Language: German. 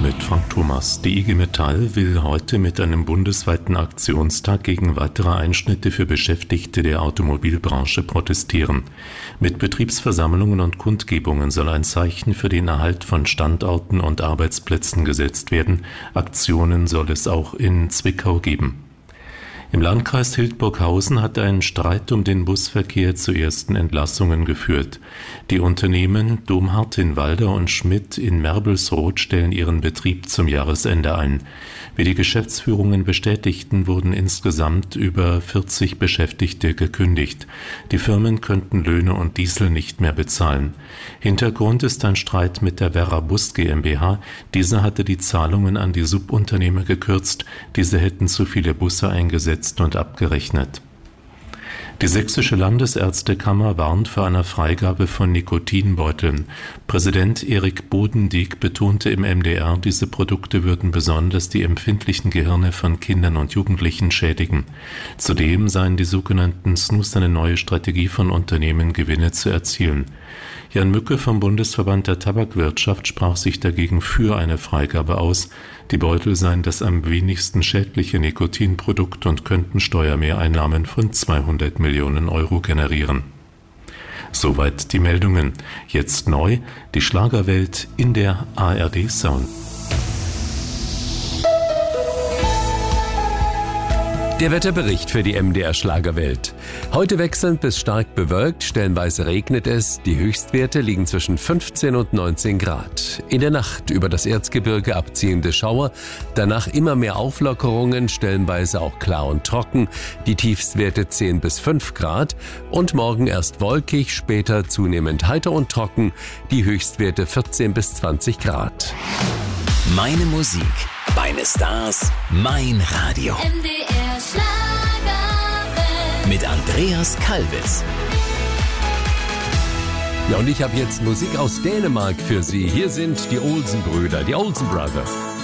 mit Frank Thomas. Die IG Metall will heute mit einem bundesweiten Aktionstag gegen weitere Einschnitte für Beschäftigte der Automobilbranche protestieren. Mit Betriebsversammlungen und Kundgebungen soll ein Zeichen für den Erhalt von Standorten und Arbeitsplätzen gesetzt werden. Aktionen soll es auch in Zwickau geben. Im Landkreis Hildburghausen hat ein Streit um den Busverkehr zu ersten Entlassungen geführt. Die Unternehmen Domhardt in Walder und Schmidt in Merbelsroth stellen ihren Betrieb zum Jahresende ein. Wie die Geschäftsführungen bestätigten, wurden insgesamt über 40 Beschäftigte gekündigt. Die Firmen könnten Löhne und Diesel nicht mehr bezahlen. Hintergrund ist ein Streit mit der Werra Bus GmbH. Diese hatte die Zahlungen an die Subunternehmer gekürzt. Diese hätten zu viele Busse eingesetzt und abgerechnet. Die Sächsische Landesärztekammer warnt vor einer Freigabe von Nikotinbeuteln. Präsident Erik Bodendieck betonte im MDR, diese Produkte würden besonders die empfindlichen Gehirne von Kindern und Jugendlichen schädigen. Zudem seien die sogenannten Snus eine neue Strategie von Unternehmen, Gewinne zu erzielen. Jan Mücke vom Bundesverband der Tabakwirtschaft sprach sich dagegen für eine Freigabe aus. Die Beutel seien das am wenigsten schädliche Nikotinprodukt und könnten Steuermehreinnahmen von 200 Millionen Euro generieren. Soweit die Meldungen. Jetzt neu, die Schlagerwelt in der ARD Sound. Der Wetterbericht für die MDR Schlagerwelt. Heute wechselnd bis stark bewölkt, stellenweise regnet es. Die Höchstwerte liegen zwischen 15 und 19 Grad. In der Nacht über das Erzgebirge abziehende Schauer, danach immer mehr Auflockerungen, stellenweise auch klar und trocken. Die Tiefstwerte 10 bis 5 Grad und morgen erst wolkig, später zunehmend heiter und trocken. Die Höchstwerte 14 bis 20 Grad. Meine Musik, meine Stars, mein Radio. MDR Schlagerwelt. Mit Andreas Kalbitz. Ja, und ich habe jetzt Musik aus Dänemark für Sie. Hier sind die Olsen-Brüder, die Olsen Brothers.